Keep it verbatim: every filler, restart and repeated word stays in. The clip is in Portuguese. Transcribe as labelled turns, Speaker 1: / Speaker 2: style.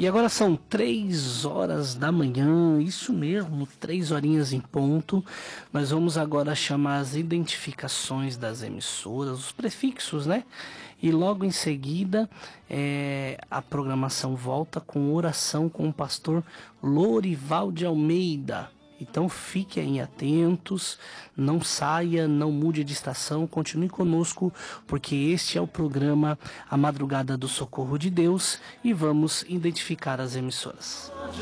Speaker 1: E agora são três horas da manhã, isso mesmo, três horinhas em ponto. Nós vamos agora chamar as identificações das emissoras, os prefixos, né? E logo em seguida é, a programação volta com oração com o pastor Lorival de Almeida. Então fiquem atentos, não saia, não mude de estação, continue conosco, porque este é o programa A Madrugada do Socorro de Deus e vamos identificar as emissoras.